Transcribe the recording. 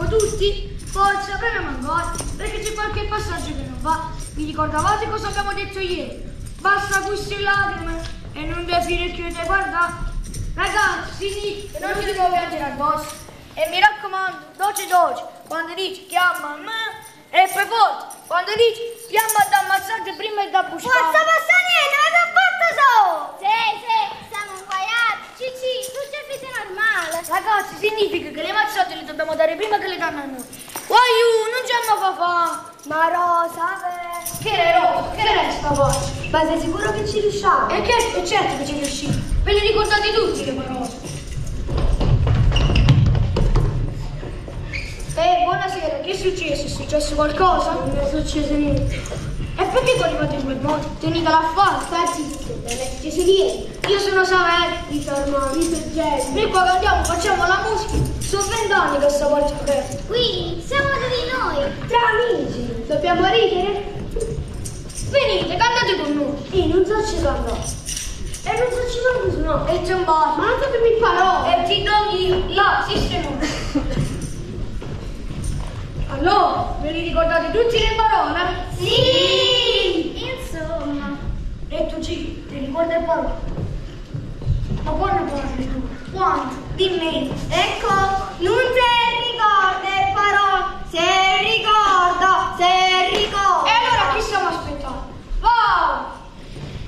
tutti, forza, premiamo ancora, perché c'è qualche passaggio che non va. Vi ricordavate cosa abbiamo detto ieri? Basta queste lacrime e non vi affine più da guardare. Ragazzi, non ci devo piangere addosso. E mi raccomando, dolce, quando dici chiama a me, e poi forte, quando dici chiama da ammazzare prima e da buscare. Forza Passaniente, ma che fatto so? Sì, siamo inguaiati. Cici, tu ci fai normale. Ragazzi, significa che le mazzate le dobbiamo dare prima che le danno a noi. Non c'è ma papà. Ma Rosa, Che Rosa? Che resta voce? ma sei sicuro che ci riusciamo? E certo che ci riuscite. Ve li ricordate tutti le parole. Buonasera, che è successo? È successo qualcosa? Non è successo niente. E perché tu arrivate in quel modo? Tenete la fare, Stai zitto, ci si viene. Io sono Saverio. Io sono Armando. Io sono Jenny. Noi qua cantiamo, facciamo la musica. Sono 20 anni che sto portando. Qui siamo di noi. Tra amici. Dobbiamo ridere? Venite, cantate con noi. Non so ci cantare. E non so ci vanno su no. E c'è un bacio. Ma non sapete parole. E ti togli là, sistema. Allora, ve li ricordate tutti le parole? Sì! Insomma. E tu ci ti ricordi le parole? Ma quando parli tu? Quando? Dimmi.